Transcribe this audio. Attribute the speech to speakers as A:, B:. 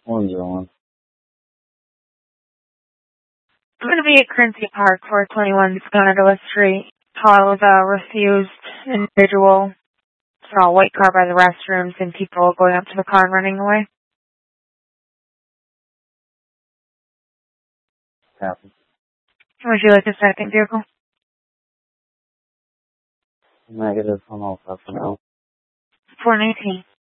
A: Buongiorno.
B: I'm going to be at Quincy Park, 421 Sconadilla Street. Call with a refused individual. Saw a white car by the restrooms and people going up to the car and running away.
A: Copy.
B: Would you like a second vehicle?
A: Negative on all personnel.
B: 419.